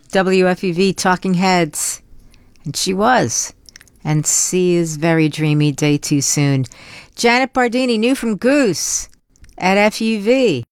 WFUV Talking Heads. And she was. And C is very dreamy, day too soon. Janet Bardini, new from Goose at FUV.